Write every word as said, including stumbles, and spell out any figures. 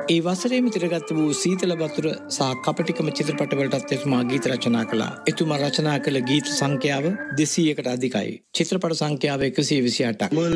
ඒ වසරේම තිරගත වූ සීතල වතුර සහ කපටිකම චිත්‍රපටවලටත් එතුමා ගීත රචනා කළා. එතුමා රචනා කළ ගීත සංඛ්‍යාව දෙසීයකට අධිකයි. චිත්‍රපට සංඛ්‍යාව එකසිය විසි අටක්.